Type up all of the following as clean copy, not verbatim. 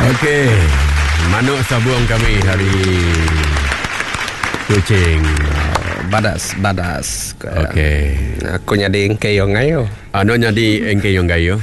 Okey. Manuk sabuang kami hari kucing. Badas. Okey. Aku nyadi engke yo ngayo. Ano nyadi engke yo ngayo?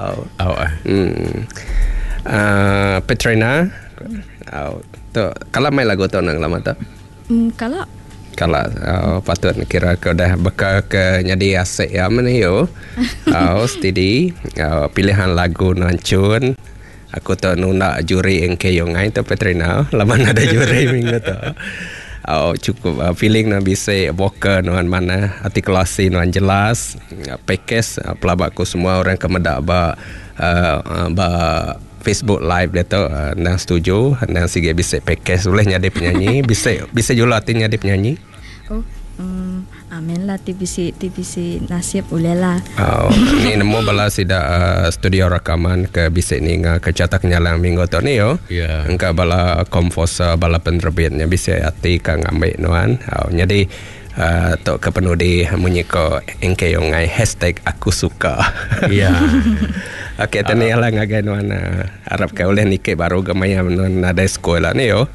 Petrina. Tu kalau main lagu tu nang lama tu. Kalau patut kira ke dah bekal ke nyadi asik ya mana yo. Steady pilihan lagu nancun. Aku tu nak juri engke yo ngai tu Petrina. Lama ada juri minggu tu. Cukup feeling nak bisa vocal nuan mana artikulasi nuan jelas package pelabak aku semua orang kemedak ba Facebook live dia tu nang setuju nang sige bisa package boleh nyadi penyanyi bisa juga latih nyadi penyanyi amin lah TBC nasib boleh lah ni nemu bala sida studio rakaman ke bisa ni ke catak nyalang minggu tu ni yo engka bala komposer bala penerbitnya bisa hati kang ambil nuan jadi tok ke penuh di munyi ko engke yo ngai #aku suka okey tani ala ngagai nuan harap ke oleh nike baru gamaya nuan ada sekolah ni yo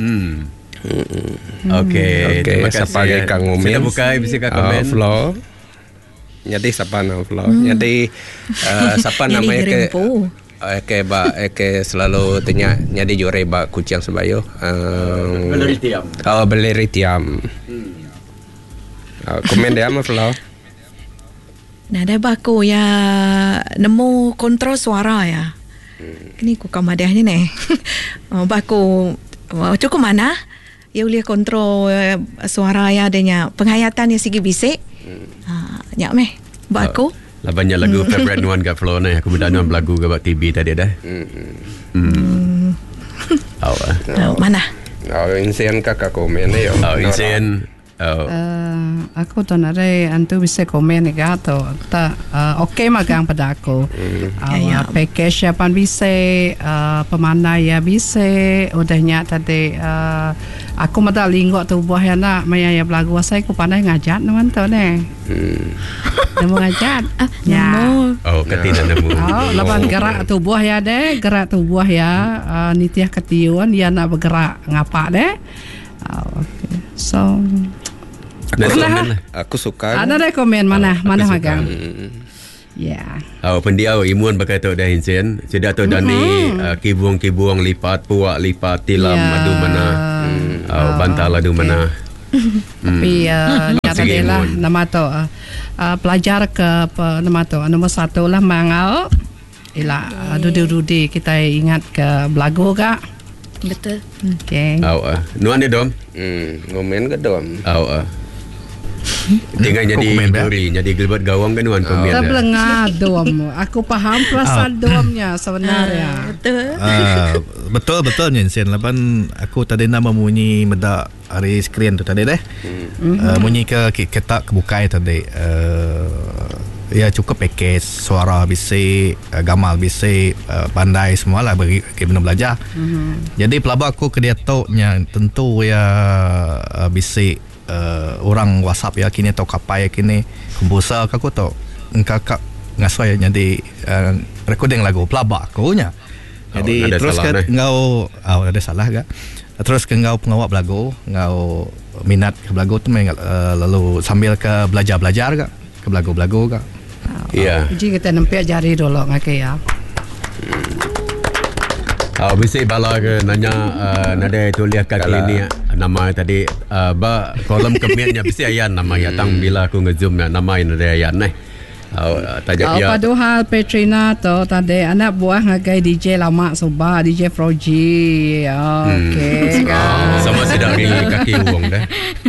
Okey, terima kasih. Siapa Kang Umin? Kita buka bisa komen. Flow. Jadi siapa nama Flow? Jadi siapa namanya ke selalu tanya nyadi jure ba kucing sebayo. Beleritiam. Beleritiam. Komen dia apa Flow? Nah, ada baku ya nemu kontrol suara ya. Ini ku kamadahnya nih. Baku cukup mana? Ya boleh kontrol suara ya adanya penghayatan yang segi bisik. Nyak meh baku. Lah banyak lagu favorite nuan kat flow ni. Aku mudah nuan lagu kat TV tadi dah. Mana? Insian kakak komen ni yo. Insian. Aku tu nak antu bisa komen ni gato. Tak okey magang pada aku. Package apa bisa, pemandai ya bisa. Udahnya tadi aku mada linggo tu buah ya nak maya ya belagu saya aku pandai ngajat naman tu ne. Nemu ngajat. Nemu. Katina nemu. Laban gerak tu buah ya deh, gerak tu buah ya nitiah ketiuan dia nak bergerak ngapa deh. So aku suka. Ada komen mana magang. Pendiau imun pakai tu dah insen. Cedak tu dah ni kibuang lipat, puak lipat, tilam madu mana. Bantal adu mana. Tapi nyata dia lah nama tu pelajar ke nama tu nombor 1 lah mangal. Ila dudi kita ingat ke belagu kak. Betul. Okay. Nuan ni dom. Ngomen ke dom. Tinggal jadi juri, jadi gilbat gawang kan nuan komen. Terbelengah dom. Aku faham perasaan domnya sebenarnya. Betul nyensen. Lapan aku tadi nak memunyi medak hari skrin tu tadi deh. Munyi ke ketak kebukai tadi. Ya cukup package suara bisik, gamal bisik, pandai semualah bagi benar belajar. Jadi pelabak aku ke dia toknya tentu ya bisik orang WhatsApp ya kini atau kapai kini komposer aku tahu engkak ngasoi jadi recording lagu pelabak aku nya. Jadi terus ke engkau ada salah gak? Terus ke engkau pengawak lagu, engkau minat ke lagu tu lalu sambil ke belajar gak? Ke lagu gak? Iya. Jadi kita nampak jari dulu ngake ya. Bisa bala ke nanya nada itu lihat kaki ini nama tadi kolom kemennya bisa ayan nama ya tang bila aku ngezoom nama nada ayan nih. Tajak ya. Padahal Petrina tu tadi anak buah ngagai DJ lama soba DJ Froji. Okey. Sama sedang kaki uang dah.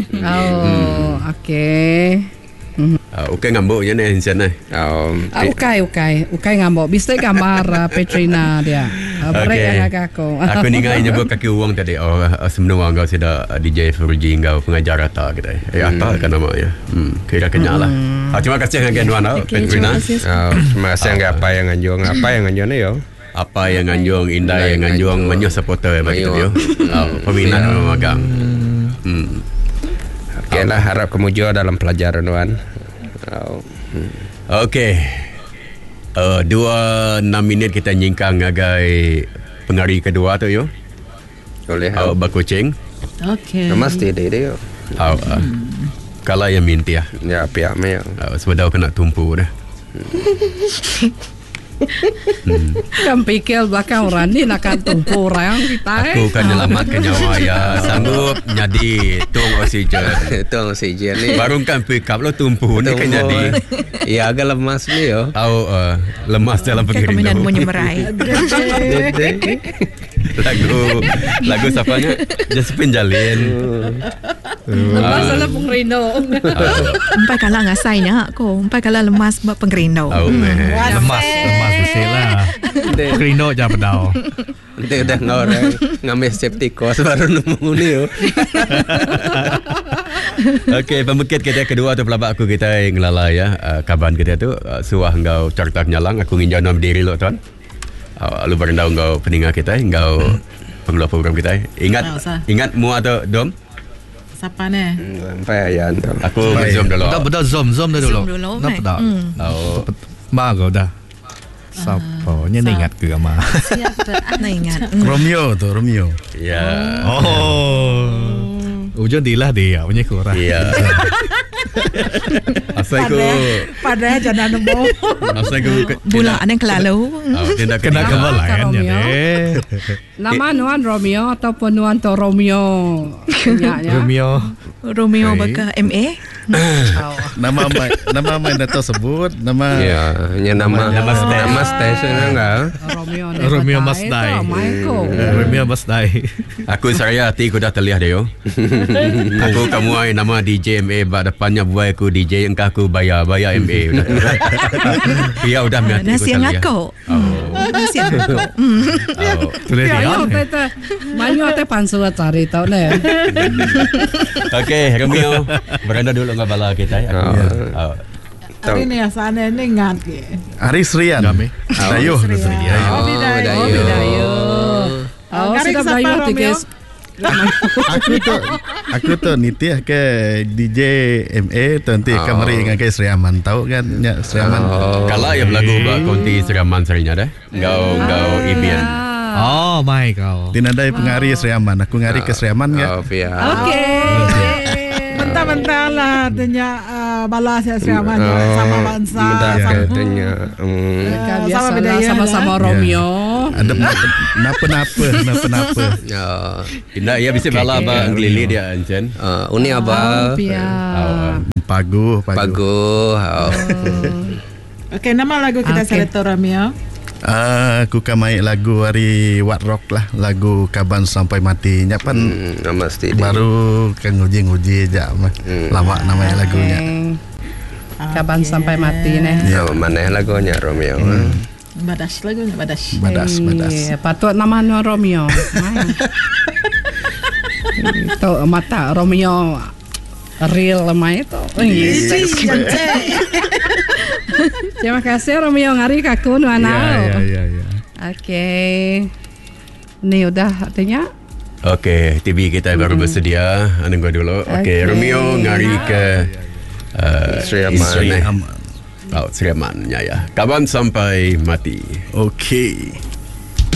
Okey. Ukay ngambok yan insan na. Ukay ngambok. Bisa gambar Petrina dia. Break yang aku. Aku ni ngay nyebut kaki uang tadi. Sebenarnya kau sudah DJ Froji kau pengajar rata kita. Apa kan namanya? Kira kenyal lah. Terima kasih dengan Nuan Petrina. Terima kasih dengan apa yang anjung ni yo. Apa yang anjung indah yang anjung menyuh supporter bagi tu yo. Peminat magang. Okeylah, harap kemujuan dalam pelajaran Nuan. Okey. 2 minit kita nyingkang ngagai pengari kedua tu yo. Boleh. Bakucing. Okey. Mesti dia. Kalau yang minta Ya, pihak mai. sebab kena tumpu dah. Kan pikir belakang orang ni nak tumpu orang kita. Aku kan nyelamatkan nyawa ya. Sanggup nyadi tung oksigen. Tung oksigen ni. Baru kan pick up lo tumpu ni kan nyadi. Ya, agak lemas ni yo. Lemas dalam Kemudian pengiringan. menyemerai. Lagu siapanya? Josephine Jalin. Masalah pengerino. Empat kala ngasainya aku. Empat kala lemas buat pengerino. Lemas bersih lah. Kerino je pedau. Nanti udah ngambil safety course baru nemu ni yo. Okey, pemekit kita kedua tu pelabak aku kita yang ngelala ya. Kaban kita tu suah engkau cartak nyalang aku nginjau nama diri lo tuan. Lu berendau engkau peningat kita, engkau pengelola program kita. Ingat mu atau Dom? Siapa ni? Sampai ayan tu. Aku zoom dulu. Betul zoom dah dulu. Zoom dulu, Nak pedau. Ma kau dah. Siapa? Nya ingat ke ama? Nak ingat. Romeo. Ya. Ujung dilah dia punya kurang. Ya. Asal Padahal jangan nemu. Bulan ada yang kelalu. Kena kembali lain ya deh. Nama nuan Romeo ataupun nuan to Romeo. Romeo baka MA. Nama main data sebut nama Nama stesen enggak? Romeo Masdai. Romeo Masdai. Aku saya hati aku dah terlihat dia yo. Aku kamu ai nama DJ MA bak depannya buai aku DJ engkau aku bayar MA. Ya udah mati aku Nasi yang aku. Nasi yang aku. Boleh dia. Banyak teh pansu cari tau ne. Okey, Romeo beranda dulu dengan bala kita. Hari ni asal ni ingat ke? Aris Rian. Dayuh. Dayo. Sudah Dayo tiga. Aku tu nitiah ke DJ MA nanti kamari dengan ke Sri Aman tahu kan ya Sri Aman. Kalau yang berlagu bak konti Sri Aman serinya dah. Engkau Ibian. Oh my kau. Tinadai pengari Sri Aman. Aku ngari ke Sri Aman kan. Okey. Mentah-mentah lah tanya balas ya Sriaman sama bangsa. Tanya. Sama budaya. Sama-sama Romeo. Ada napa. Indah ya bisa bala ba ngelili dia Encen. Uni apa? Pagu. Okey, nama lagu kita Seleto Romeo. Aku kamai lagu hari What Rock lah, lagu Kaban Sampai Mati nyapan mesti baru kan nguji aja lama namanya lagunya. Kaban Sampai Mati nih. Ya, mana lagunya Romeo? Badas lagunya Badas. Patut nama Romeo. Itu mata Romeo real lemah itu. Terima kasih Romeo ngari kaku nuana. Ya. Okey. Ni udah artinya. Okey, TV kita baru bersedia. Anu gua dulu. Okey, Romeo ngari ke Sri Aman. Sri Aman ya. Kaban Sampai Mati. Okey.